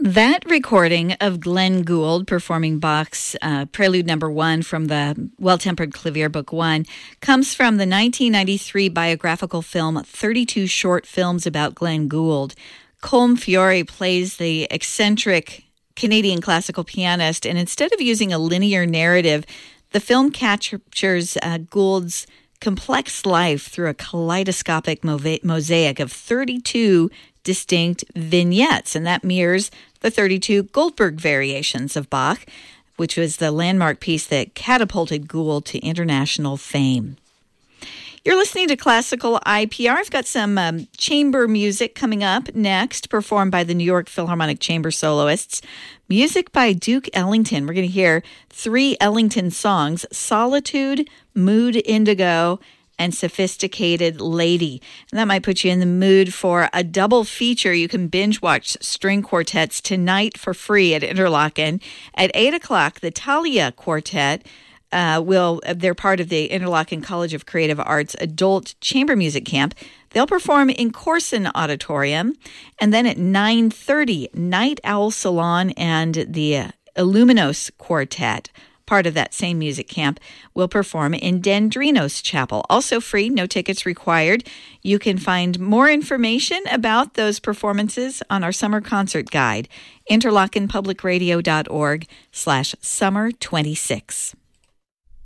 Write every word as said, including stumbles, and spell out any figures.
That recording of Glenn Gould performing Bach's uh, Prelude Number One from the Well-Tempered Clavier Book One comes from the nineteen ninety-three biographical film thirty-two Short Films About Glenn Gould. Colm Feore plays the eccentric Canadian classical pianist, and instead of using a linear narrative, the film captures uh, Gould's complex life through a kaleidoscopic mosaic of thirty-two distinct vignettes, and that mirrors the thirty-two Goldberg variations of Bach, which was the landmark piece that catapulted Gould to international fame. You're listening to Classical I P R. I've got some um, chamber music coming up next, performed by the New York Philharmonic Chamber Soloists. Music by Duke Ellington. We're going to hear three Ellington songs: Solitude, Mood Indigo, and Sophisticated Lady. And that might put you in the mood for a double feature. You can binge watch string quartets tonight for free at Interlochen. At eight o'clock, the Thalia Quartet uh, will, they're part of the Interlochen College of Creative Arts Adult Chamber Music Camp. They'll perform in Corson Auditorium. And then at nine thirty, Night Owl Salon and the uh, Illuminos Quartet, part of that same music camp, will perform in Dendrinos Chapel. Also free, no tickets required. You can find more information about those performances on our summer concert guide, interlochenpublicradio.org slash summer 26.